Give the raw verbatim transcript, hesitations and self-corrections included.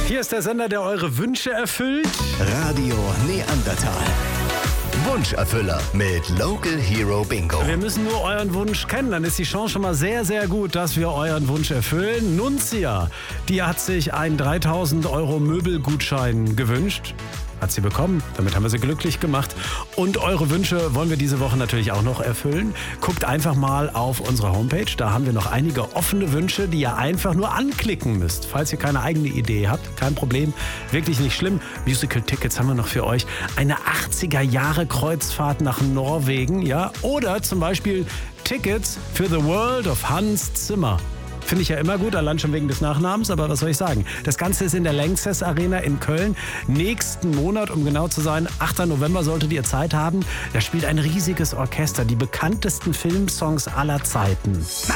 Hier ist der Sender, der eure Wünsche erfüllt. Radio Neandertal. Wunscherfüller mit Local Hero Bingo. Wir müssen nur euren Wunsch kennen, dann ist die Chance schon mal sehr, sehr gut, dass wir euren Wunsch erfüllen. Nunzia, die hat sich einen dreitausend Euro Möbelgutschein gewünscht. Hat sie bekommen, damit haben wir sie glücklich gemacht. Und eure Wünsche wollen wir diese Woche natürlich auch noch erfüllen. Guckt einfach mal auf unsere Homepage, da haben wir noch einige offene Wünsche, die ihr einfach nur anklicken müsst. Falls ihr keine eigene Idee habt, kein Problem, wirklich nicht schlimm. Musical-Tickets haben wir noch für euch. Eine achtziger-Jahre-Kreuzfahrt nach Norwegen, ja, oder zum Beispiel Tickets für The World of Hans Zimmer. Finde ich ja immer gut, allein schon wegen des Nachnamens, aber was soll ich sagen? Das Ganze ist in der Lanxess Arena in Köln. Nächsten Monat, um genau zu sein, achter November solltet ihr Zeit haben. Da spielt ein riesiges Orchester, die bekanntesten Filmsongs aller Zeiten.